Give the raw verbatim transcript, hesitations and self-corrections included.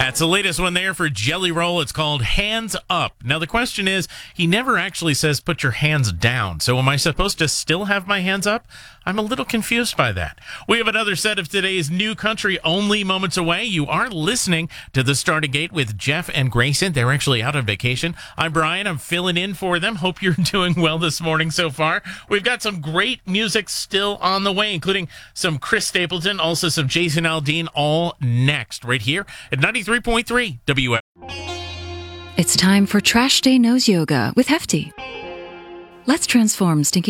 That's the latest one there for Jelly Roll. It's called Hands Up. Now, the question is, he never actually says put your hands down. So am I supposed to still have my hands up? I'm a little confused by that. We have another set of today's new country only moments away. You are listening to The Starting Gate with Jeff and Grayson. They're actually out on vacation. I'm Brian. I'm filling in for them. Hope you're doing well this morning so far. We've got some great music still on the way, including some Chris Stapleton, also some Jason Aldean, all next right here at ninety-three point three W F. It's time for Trash Day Nose Yoga with Hefty. Let's transform stinky